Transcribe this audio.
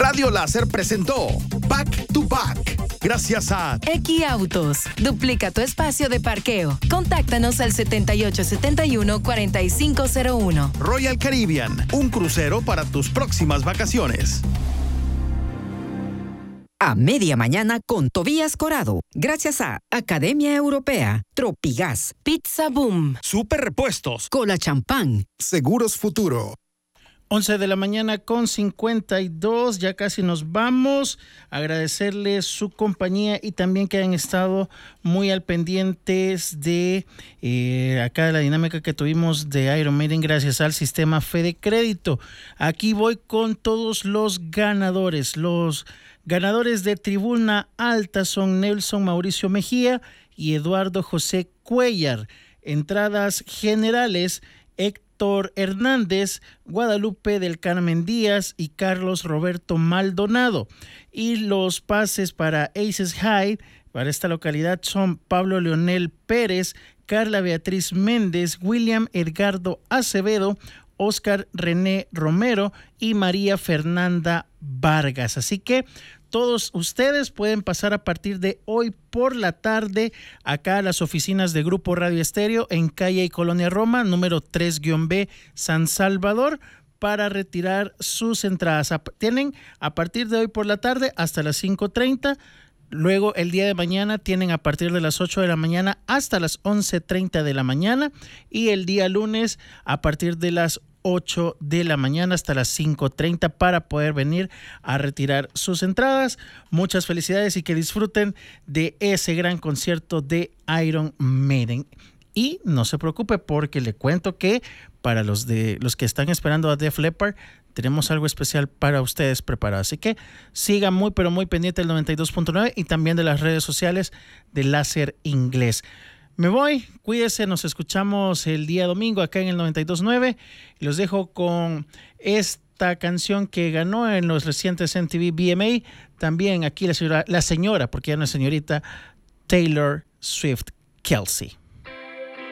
Radio Láser presentó Back to Back. Gracias a Equiautos. Duplica tu espacio de parqueo. Contáctanos al 7871-4501. Royal Caribbean, un crucero para tus próximas vacaciones. A media mañana con Tobías Corado. Gracias a Academia Europea, Tropigas, Pizza Boom, Super Repuestos, Cola Champán, Seguros Futuro. 11 de la mañana con 52, ya casi nos vamos. Agradecerles su compañía y también que han estado muy al pendientes de acá de la dinámica que tuvimos de Iron Maiden gracias al sistema Fede Crédito. Aquí voy con todos los ganadores. Los ganadores de Tribuna Alta son Nelson Mauricio Mejía y Eduardo José Cuellar. Entradas generales, Héctor Hernández, Guadalupe del Carmen Díaz y Carlos Roberto Maldonado. Y los pases para Aces High para esta localidad son Pablo Leonel Pérez, Carla Beatriz Méndez, William Edgardo Acevedo, Oscar René Romero y María Fernanda Vargas. Así que todos ustedes pueden pasar a partir de hoy por la tarde acá a las oficinas de Grupo Radio Estéreo en calle y Colonia Roma, número 3-B, San Salvador, para retirar sus entradas. Tienen a partir de hoy por la tarde hasta las 5:30. Luego el día de mañana tienen a partir de las 8 de la mañana hasta las 11:30 de la mañana. Y el día lunes a partir de las 8 de la mañana hasta las 5:30 para poder venir a retirar sus entradas. Muchas felicidades y que disfruten de ese gran concierto de Iron Maiden. Y no se preocupe porque le cuento que para los que están esperando a Def Leppard tenemos algo especial para ustedes preparado. Así que sigan muy pero muy pendiente del 92.9 y también de las redes sociales de Láser Inglés. Me voy, cuídense, nos escuchamos el día domingo acá en el 92.9 y los dejo con esta canción que ganó en los recientes MTV VMA, también aquí la señora, porque ya no es señorita, Taylor Swift Kelsey.